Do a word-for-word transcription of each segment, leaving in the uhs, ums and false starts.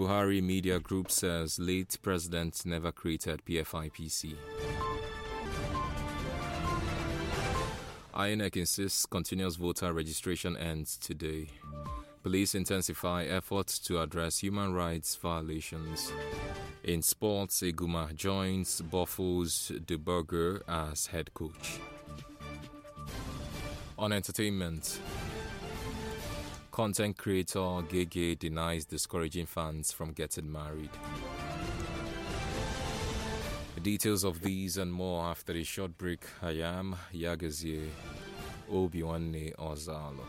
Buhari Media Group says late president never created P F I P C. I N E C insists continuous voter registration ends today. Police intensify efforts to address human rights violations. In sports, Eguma joins Buffos De Burger as head coach. On entertainment, content creator Gege denies discouraging fans from getting married. The details of these and more after a short break. I am Yagazie Obiwanne Ozalo.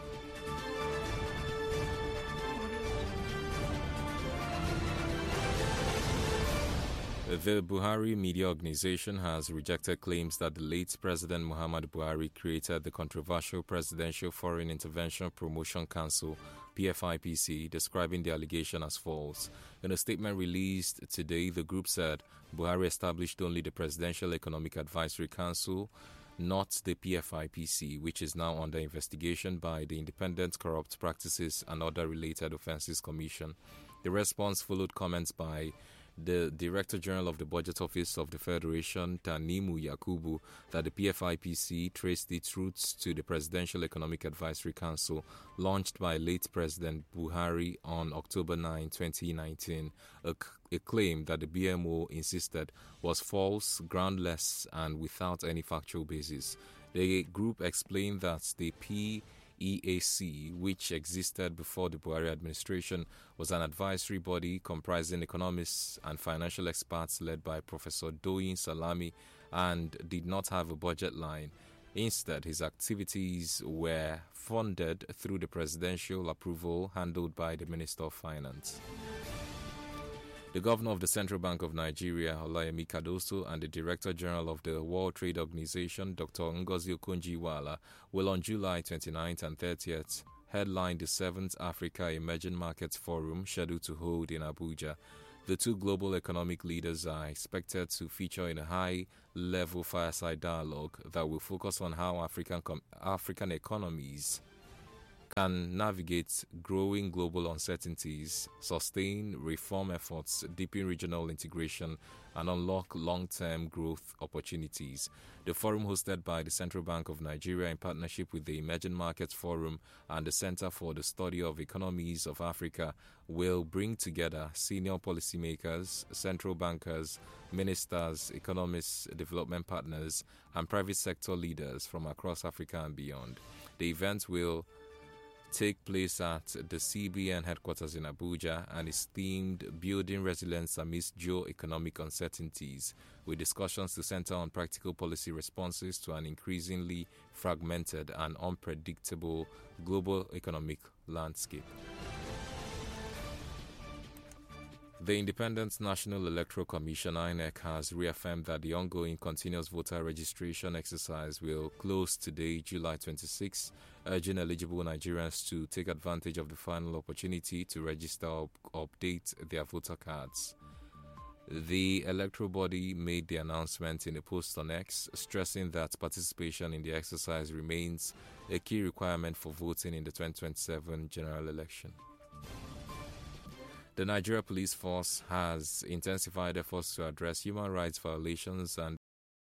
The Buhari Media Organization has rejected claims that the late President Muhammadu Buhari created the controversial Presidential Foreign Intervention Promotion Council, P F I P C, describing the allegation as false. In a statement released today, the group said Buhari established only the Presidential Economic Advisory Council, not the P F I P C, which is now under investigation by the Independent Corrupt Practices and Other Related Offences Commission. The response followed comments by the Director General of the Budget Office of the Federation, Tanimu Yakubu, that the P F I P C traced its roots to the Presidential Economic Advisory Council launched by late President Buhari on October ninth, twenty nineteen, a, a claim that the B M O insisted was false, groundless, and without any factual basis. The group explained that the P E A C, which existed before the Buhari administration, was an advisory body comprising economists and financial experts led by Professor Doyin Salami and did not have a budget line. Instead, his activities were funded through the presidential approval handled by the Minister of Finance. The Governor of the Central Bank of Nigeria, Olayemi Cardoso, and the Director General of the World Trade Organization, Doctor Ngozi Okonjo-Iweala, will on July twenty-ninth and thirtieth headline the seventh Africa Emerging Markets Forum scheduled to hold in Abuja. The two global economic leaders are expected to feature in a high-level fireside dialogue that will focus on how African com- African economies can navigate growing global uncertainties, sustain reform efforts, deepen regional integration, and unlock long-term growth opportunities. The forum, hosted by the Central Bank of Nigeria in partnership with the Emerging Markets Forum and the Center for the Study of Economies of Africa, will bring together senior policymakers, central bankers, ministers, economists, development partners, and private sector leaders from across Africa and beyond. The event will take place at the C B N headquarters in Abuja and is themed Building Resilience Amidst Geo-Economic Uncertainties, with discussions to center on practical policy responses to an increasingly fragmented and unpredictable global economic landscape. The Independent National Electoral Commission, I N E C, has reaffirmed that the ongoing continuous voter registration exercise will close today, July twenty-sixth, urging eligible Nigerians to take advantage of the final opportunity to register or update their voter cards. The electoral body made the announcement in a post on X, stressing that participation in the exercise remains a key requirement for voting in the twenty twenty-seven general election. The Nigeria Police Force has intensified efforts to address human rights violations and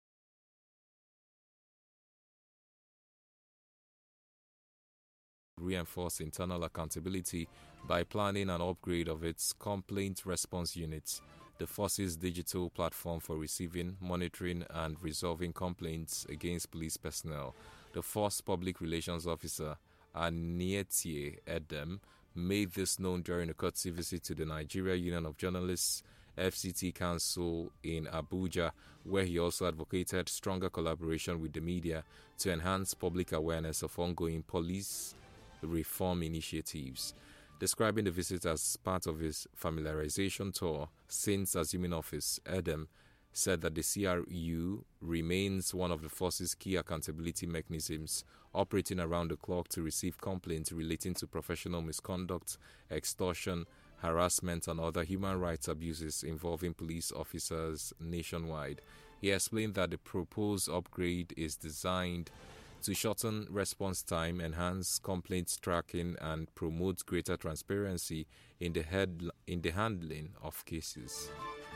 reinforce internal accountability by planning an upgrade of its complaint response units, the force's digital platform for receiving, monitoring, and resolving complaints against police personnel. The force public relations officer, Anietie Edem, made this known during a courtesy visit to the Nigeria Union of Journalists F C T Council in Abuja, where he also advocated stronger collaboration with the media to enhance public awareness of ongoing police reform initiatives. Describing the visit as part of his familiarization tour since assuming office, Edem said that the C R U remains one of the force's key accountability mechanisms, operating around the clock to receive complaints relating to professional misconduct, extortion, harassment, and other human rights abuses involving police officers nationwide. He explained that the proposed upgrade is designed to shorten response time, enhance complaints tracking, and promote greater transparency in the, head, in the handling of cases.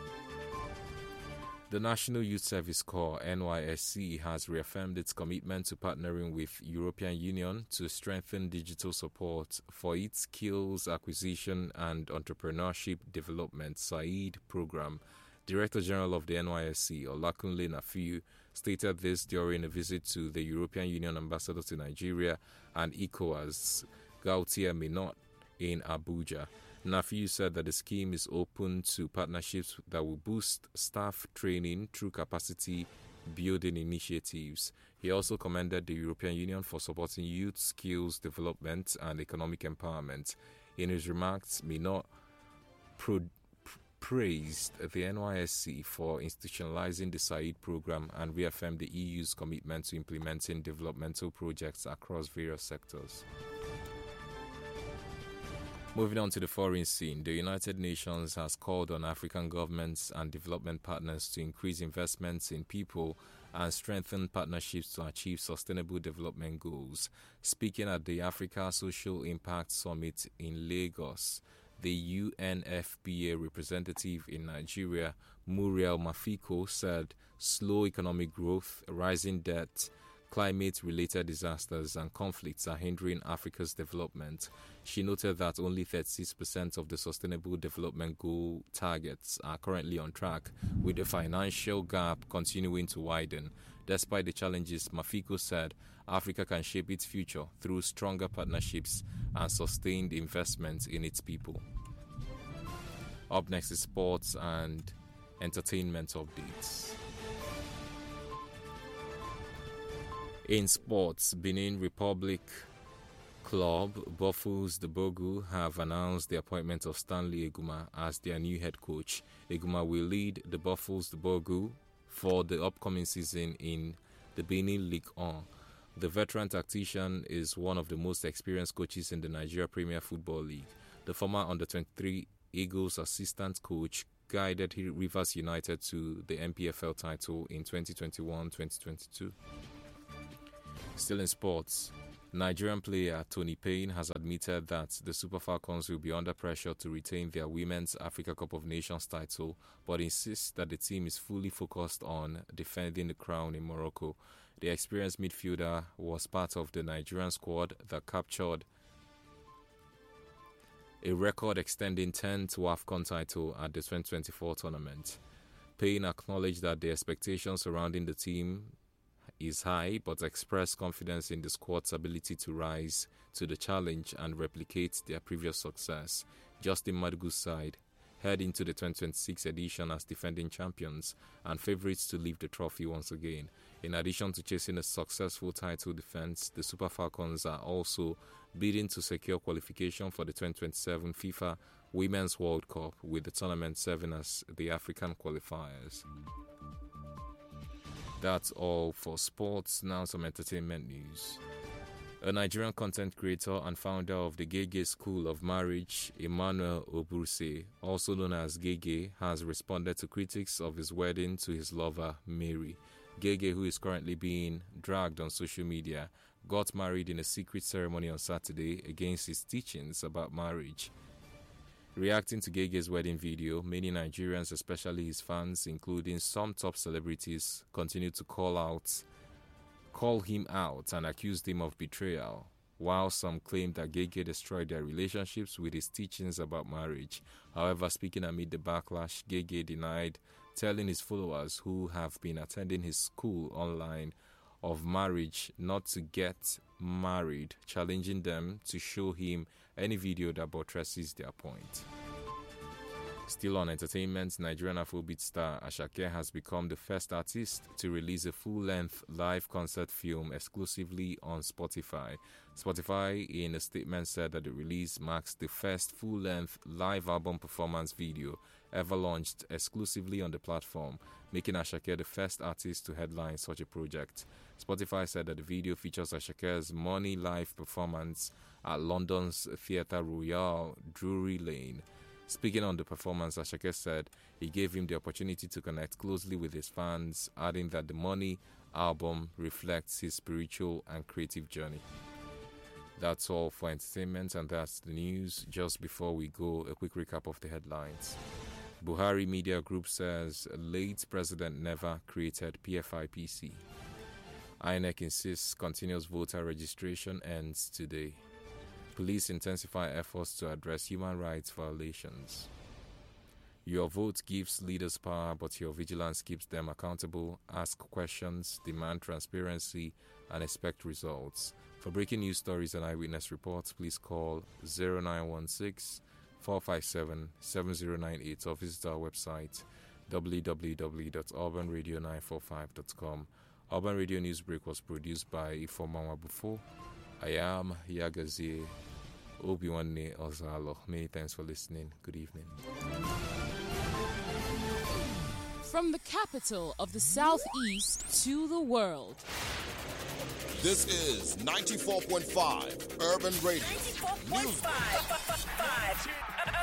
The National Youth Service Corps (N Y S C) has reaffirmed its commitment to partnering with European Union to strengthen digital support for its Skills Acquisition and Entrepreneurship Development (SAID) program. Director General of the N Y S C, Olakunle Nafiu, stated this during a visit to the European Union Ambassador to Nigeria and ECOWAS, Gautier Minot, in Abuja. Nafiu said that the scheme is open to partnerships that will boost staff training through capacity building initiatives. He also commended the European Union for supporting youth skills development and economic empowerment. In his remarks, Minot pro- praised the N Y S C for institutionalizing the SAID program and reaffirmed the E U's commitment to implementing developmental projects across various sectors. Moving on to the foreign scene, the United Nations has called on African governments and development partners to increase investments in people and strengthen partnerships to achieve sustainable development goals. Speaking at the Africa Social Impact Summit in Lagos, the U N F P A representative in Nigeria, Muriel Mafiko, said slow economic growth, rising debt, climate-related disasters and conflicts are hindering Africa's development. She noted that only thirty-six percent of the Sustainable Development Goal targets are currently on track, with the financial gap continuing to widen. Despite the challenges, Mafiko said Africa can shape its future through stronger partnerships and sustained investment in its people. Up next is sports and entertainment updates. In sports, Benin Republic club Buffaloes de Bogu have announced the appointment of Stanley Eguma as their new head coach. Eguma will lead the Buffaloes de Bogu for the upcoming season in the Benin League one. The veteran tactician is one of the most experienced coaches in the Nigeria Premier Football League. The former under twenty-three Eagles assistant coach guided Rivers United to the N P F L title in twenty twenty-one twenty twenty-two. Still in sports, Nigerian player Tony Payne has admitted that the Super Falcons will be under pressure to retain their Women's Africa Cup of Nations title, but insists that the team is fully focused on defending the crown in Morocco. The experienced midfielder was part of the Nigerian squad that captured a record extending tenth WAFCON title at the twenty twenty-four tournament. Payne acknowledged that the expectations surrounding the team is high, but expressed confidence in the squad's ability to rise to the challenge and replicate their previous success. Justin Madugu's side head into the twenty twenty-six edition as defending champions and favourites to lift the trophy once again. In addition to chasing a successful title defence, the Super Falcons are also bidding to secure qualification for the twenty twenty-seven FIFA Women's World Cup, with the tournament serving as the African qualifiers. That's all for sports. Now some entertainment news. A Nigerian content creator and founder of the Gege School of Marriage, Emmanuel Oburse, also known as Gege, has responded to critics of his wedding to his lover, Mary. Gege, who is currently being dragged on social media, got married in a secret ceremony on Saturday against his teachings about marriage. Reacting to Gege's wedding video, many Nigerians, especially his fans, including some top celebrities, continued to call out, call him out and accused him of betrayal, while some claimed that Gege destroyed their relationships with his teachings about marriage. However, speaking amid the backlash, Gege denied telling his followers who have been attending his school online of marriage not to get married, challenging them to show him any video that buttresses their point. Still on entertainment, Nigerian Afrobeat star Asake has become the first artist to release a full-length live concert film exclusively on Spotify. Spotify, in a statement, said that the release marks the first full-length live album performance video ever launched exclusively on the platform, making Asake the first artist to headline such a project. Spotify said that the video features Ashake's Money live performance at London's Theatre Royal, Drury Lane. Speaking on the performance, Asake said he gave him the opportunity to connect closely with his fans, adding that the Money album reflects his spiritual and creative journey. That's all for entertainment, and that's the news. Just before we go, a quick recap of the headlines. Buhari Media Group says late president never created P F I P C. I N E C insists continuous voter registration ends today. Police intensify efforts to address human rights violations. Your vote gives leaders power, but your vigilance keeps them accountable. Ask questions, demand transparency, and expect results. For breaking news stories and eyewitness reports, please call zero nine one six, four five seven, seven zero nine eight or visit our website w w w dot urban radio nine four five dot com. Urban Radio Newsbreak was produced by Ifoma Bufo. I am Yagazie Obiwanne Ozalo. Many thanks for listening. Good evening. From the capital of the Southeast to the world. This is ninety-four point five Urban Radio. ninety-four point five